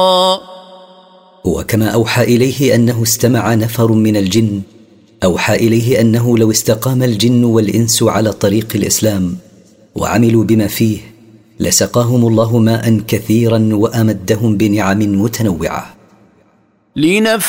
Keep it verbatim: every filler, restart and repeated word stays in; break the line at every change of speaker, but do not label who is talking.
وكما أوحى إليه أنه استمع نفر من الجن، أوحى إليه أنه لو استقام الجن والإنس على طريق الإسلام وعملوا بما فيه لسقاهم الله ماء كثيرا وأمدهم بنعم متنوعة.
لنفسه